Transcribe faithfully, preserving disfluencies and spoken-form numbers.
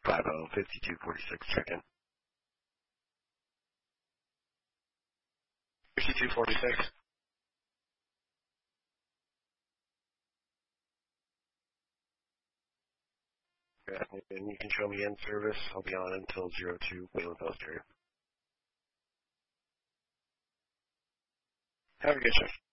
five oh, fifty-two forty-six, check in. fifty-two forty-six. Yeah, and you can show me in service. I'll be on until zero two Wayland Post area. Have a good shift.